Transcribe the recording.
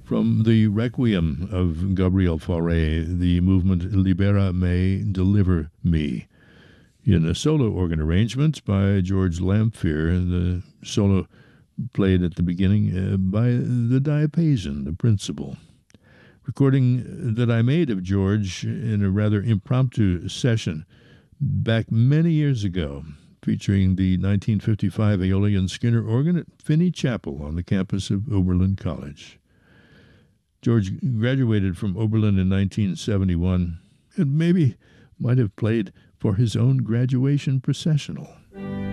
From the Requiem of Gabriel Fauré, the movement Libera Me, Deliver Me, in a solo organ arrangement by George Lamphere, the solo played at the beginning by the diapason, the principal. Recording that I made of George in a rather impromptu session back many years ago, featuring the 1955 Aeolian Skinner organ at Finney Chapel on the campus of Oberlin College. George graduated from Oberlin in 1971 and maybe might have played for his own graduation processional.